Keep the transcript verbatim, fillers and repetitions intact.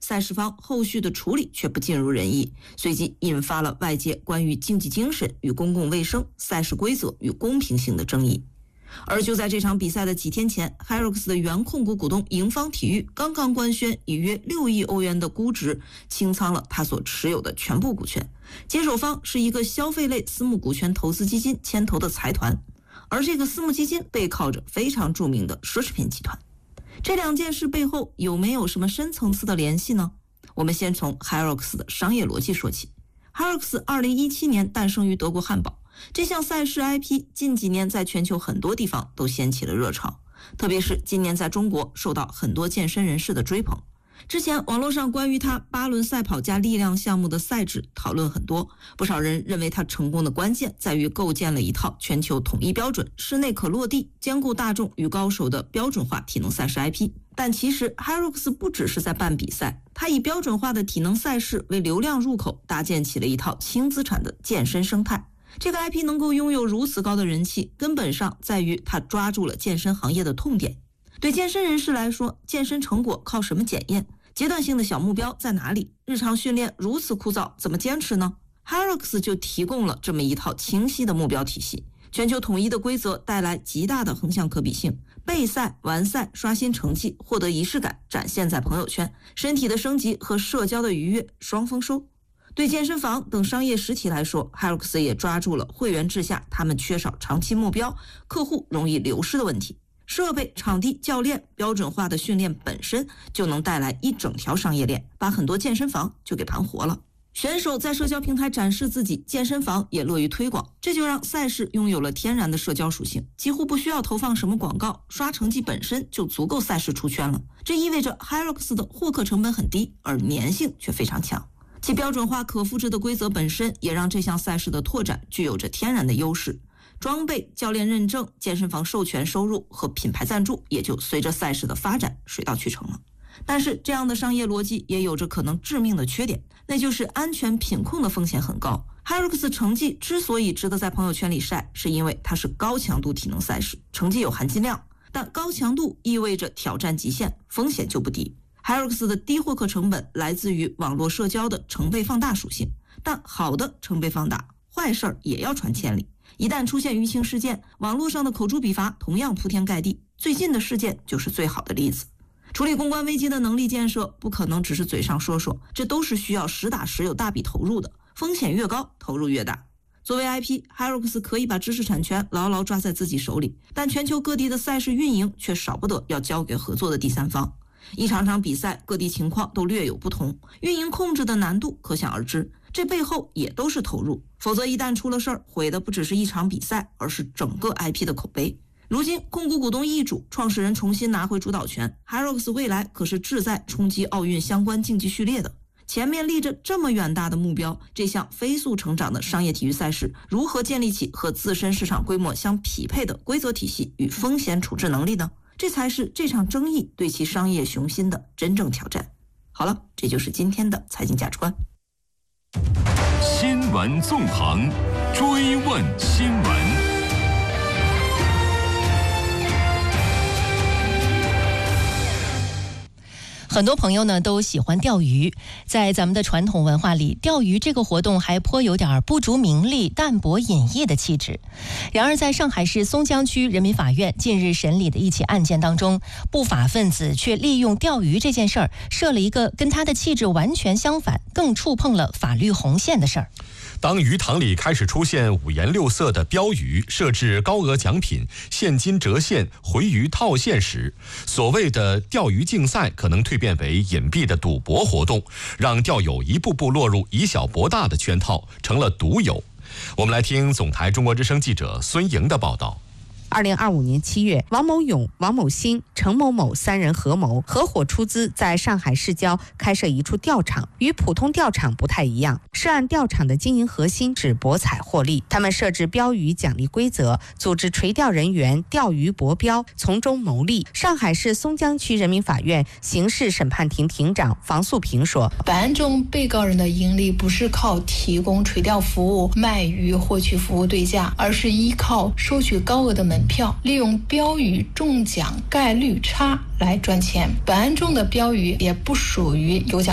赛事方后续的处理却不尽如人意，随即引发了外界关于竞技精神与公共卫生、赛事规则与公平性的争议。而就在这场比赛的几天前 Hyrox 的原控股股东盈方体育刚刚官宣以约六亿欧元的估值清仓了他所持有的全部股权，接手方是一个消费类私募股权投资基金牵头的财团，而这个私募基金背靠着非常著名的奢侈品集团。这两件事背后有没有什么深层次的联系呢？我们先从 Hyrox 的商业逻辑说起。 Hyrox 二零一七年诞生于德国汉堡，这项赛事 I P 近几年在全球很多地方都掀起了热潮，特别是今年在中国受到很多健身人士的追捧。之前网络上关于他八轮赛跑加力量项目的赛制讨论很多，不少人认为他成功的关键在于构建了一套全球统一标准、室内可落地、兼顾大众与高手的标准化体能赛事 I P。 但其实 Hyrox 不只是在办比赛，他以标准化的体能赛事为流量入口，搭建起了一套轻资产的健身生态。这个 I P 能够拥有如此高的人气，根本上在于他抓住了健身行业的痛点。对健身人士来说，健身成果靠什么检验？阶段性的小目标在哪里？日常训练如此枯燥，怎么坚持呢？ Hyrox 就提供了这么一套清晰的目标体系，全球统一的规则带来极大的横向可比性，备赛、完赛、刷新成绩、获得仪式感，展现在朋友圈，身体的升级和社交的愉悦双丰收。对健身房等商业实体来说， Hyrox 也抓住了会员制下他们缺少长期目标、客户容易流失的问题。设备、场地、教练，标准化的训练本身就能带来一整条商业链，把很多健身房就给盘活了。选手在社交平台展示自己，健身房也乐于推广，这就让赛事拥有了天然的社交属性，几乎不需要投放什么广告，刷成绩本身就足够赛事出圈了。这意味着 Hyrox 的获客成本很低，而粘性却非常强。其标准化可复制的规则本身也让这项赛事的拓展具有着天然的优势。装备、教练认证、健身房授权收入和品牌赞助也就随着赛事的发展水到渠成了。但是这样的商业逻辑也有着可能致命的缺点，那就是安全品控的风险很高。 Hyrox 成绩之所以值得在朋友圈里晒，是因为它是高强度体能赛事，成绩有含金量，但高强度意味着挑战极限，风险就不低。 Hyrox 的低获客成本来自于网络社交的成倍放大属性，但好的成倍放大，坏事儿也要传千里。一旦出现舆情事件，网络上的口诛笔伐同样铺天盖地，最近的事件就是最好的例子。处理公关危机的能力建设不可能只是嘴上说说，这都是需要实打实有大笔投入的，风险越高，投入越大。作为 I P， Hyrox 可以把知识产权牢牢抓在自己手里，但全球各地的赛事运营却少不得要交给合作的第三方。一场场比赛，各地情况都略有不同，运营控制的难度可想而知，这背后也都是投入，否则一旦出了事儿，毁的不只是一场比赛，而是整个 I P 的口碑。如今控股股东易主，创始人重新拿回主导权， Hyrox 未来可是志在冲击奥运相关竞技序列的，前面立着这么远大的目标，这项飞速成长的商业体育赛事如何建立起和自身市场规模相匹配的规则体系与风险处置能力呢？这才是这场争议对其商业雄心的真正挑战。好了，这就是今天的财经价值观。 新闻纵横，追问新闻。 很多朋友呢都喜欢钓鱼，在咱们的传统文化里，钓鱼这个活动还颇有点不逐名利、淡泊隐逸的气质。然而，在上海市松江区人民法院近日审理的一起案件当中，不法分子却利用钓鱼这件事儿，设了一个跟他的气质完全相反、更触碰了法律红线的事儿。 当鱼塘里开始出现五颜六色的标语，设置高额奖品、现金折现、回鱼套现时，所谓的钓鱼竞赛可能蜕变为隐蔽的赌博活动，让钓友一步步落入以小博大的圈套，成了赌友。我们来听总台中国之声记者孙莹的报道。 二零二五年七月，王某勇、王某新、程某某三人合谋，合伙出资在上海市郊开设一处钓场。与普通钓场不太一样，涉案钓场的经营核心是博彩获利。他们设置标语奖励规则，组织垂钓人员钓鱼博标，从中牟利。上海市松江区人民法院刑事审判庭庭长房素平说：“ 本案中，被告人的盈利不是靠提供垂钓服务、卖鱼获取服务对价，而是依靠收取高额的门票，利用标语中奖概率差来赚钱。本案中的标语也不属于有奖